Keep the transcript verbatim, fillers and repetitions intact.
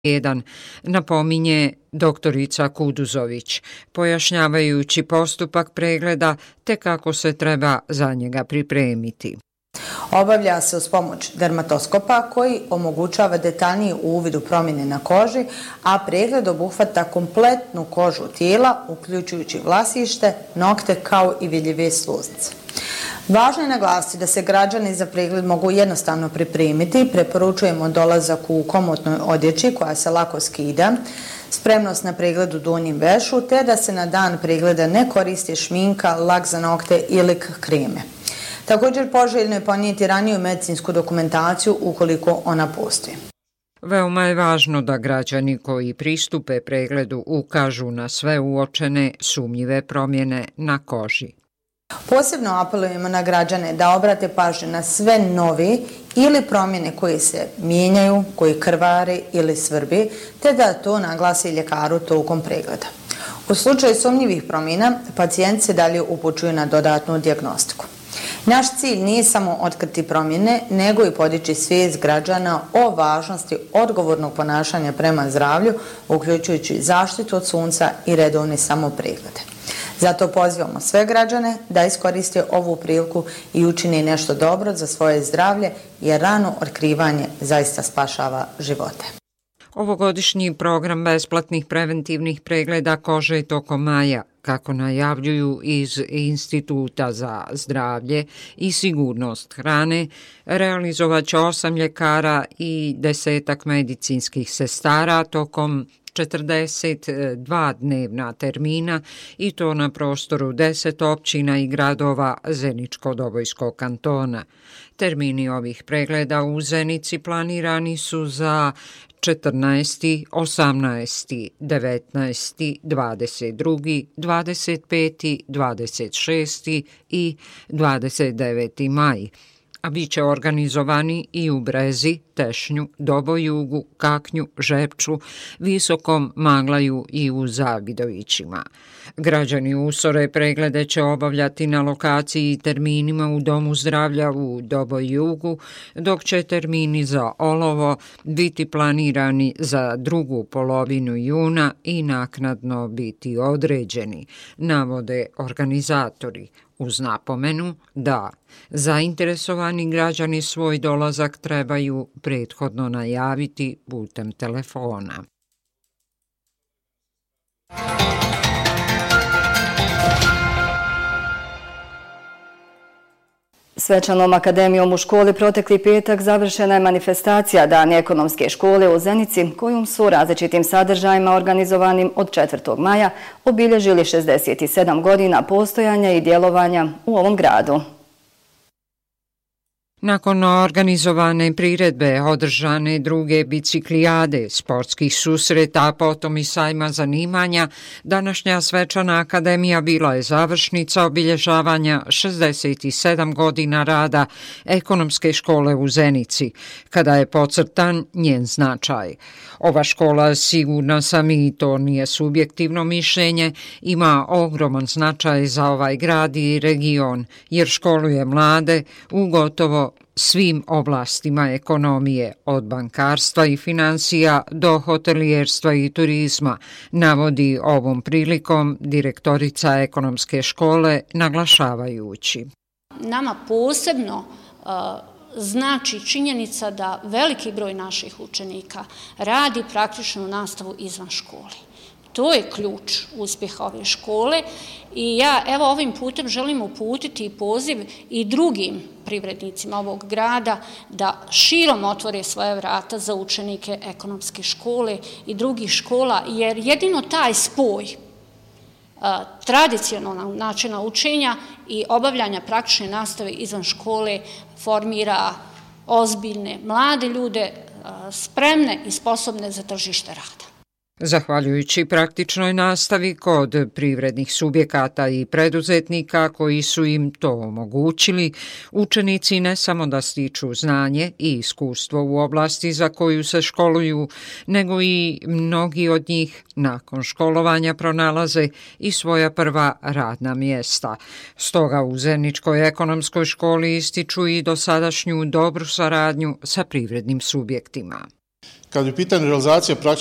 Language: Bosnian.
jedan, napominje doktorica Kuduzović, pojašnjavajući postupak pregleda te kako se treba za njega pripremiti. Obavlja se uz pomoć dermatoskopa koji omogućava detaljniji uvid u promjene na koži, a pregled obuhvata kompletnu kožu tijela, uključujući vlasište, nokte kao i vidljive sluznice. Važno je naglasiti da se građani za pregled mogu jednostavno pripremiti. Preporučujemo dolazak u komotnoj odjeći koja se lako skida, spremnost na pregled u donjem vešu, te da se na dan pregleda ne koristi šminka, lak za nokte ili kreme. Također poželjno je ponijeti raniju medicinsku dokumentaciju ukoliko ona postoji. Veoma je važno da građani koji pristupe pregledu ukažu na sve uočene sumnjive promjene na koži. Posebno apelujemo na građane da obrate pažnju na sve novi ili promjene koje se mijenjaju, koji krvari ili svrbi, te da to naglasi ljekaru tokom pregleda. U slučaju sumnjivih promjena, pacijenti se dalje upućuju na dodatnu dijagnostiku. Naš cilj nije samo otkriti promjene, nego i podići svijest građana o važnosti odgovornog ponašanja prema zdravlju, uključujući zaštitu od sunca i redovne samopreglede. Zato pozivamo sve građane da iskoriste ovu priliku i učine nešto dobro za svoje zdravlje, jer rano otkrivanje zaista spašava živote. Ovogodišnji program besplatnih preventivnih pregleda kože tokom maja, kako najavljuju iz Instituta za zdravlje i sigurnost hrane, realizovat će osam ljekara i desetak medicinskih sestara tokom četrdeset dva dnevna termina i to na prostoru deset općina i gradova Zeničko-Dobojskog kantona. Termini ovih pregleda u Zenici planirani su za četrnaesti, osamnaesti, devetnaesti, dvadeset drugi, dvadeset peti, dvadeset šesti i dvadeset deveti maj, a bit će organizovani i u Brezi, Tešnju, Dobojugu, Kaknju, Žepču, Visokom Maglaju i u Zavidovićima. Građani Usore preglede će obavljati na lokaciji i terminima u Domu zdravlja u Dobojugu, dok će termini za olovo biti planirani za drugu polovinu juna i naknadno biti određeni, navode organizatori, uz napomenu da zainteresovani građani svoj dolazak trebaju prethodno najaviti putem telefona. Svečanom akademijom u školi protekli petak završena je manifestacija Dan ekonomske škole u Zenici, kojom su različitim sadržajima organizovanim od četvrtog maja obilježili šezdeset sedam godina postojanja i djelovanja u ovom gradu. Nakon organizovane priredbe, održane druge biciklijade, sportskih susreta, a potom i sajma zanimanja, današnja svečana akademija bila je završnica obilježavanja šezdeset sedam godina rada ekonomske škole u Zenici, kada je podcrtan njen značaj. Ova škola, sigurna sam i to nije subjektivno mišljenje, ima ogroman značaj za ovaj grad i region, jer školuje mlade u gotovo svim oblastima ekonomije, od bankarstva i financija do hotelijerstva i turizma, navodi ovom prilikom direktorica ekonomske škole, naglašavajući. Nama posebno uh, znači činjenica da veliki broj naših učenika radi praktičnu nastavu izvan škole. To je ključ uspjeha ove škole i ja evo ovim putem želim uputiti poziv i drugim privrednicima ovog grada da širom otvore svoje vrata za učenike ekonomske škole i drugih škola, jer jedino taj spoj tradicionalnog načina učenja i obavljanja praktične nastave izvan škole formira ozbiljne mlade ljude, spremne i sposobne za tržište rada. Zahvaljujući praktičnoj nastavi kod privrednih subjekata i preduzetnika koji su im to omogućili, učenici ne samo da stiču znanje i iskustvo u oblasti za koju se školuju, nego i mnogi od njih nakon školovanja pronalaze i svoja prva radna mjesta. Stoga u Zeničkoj ekonomskoj školi ističu i dosadašnju dobru saradnju sa privrednim subjektima. Kad je pitanje realizacija praktične